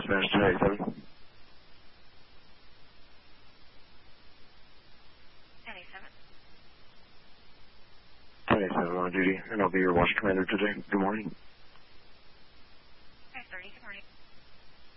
dispatch to 87. 10-87. 10-87 on duty, and I'll be your watch commander today. Good morning.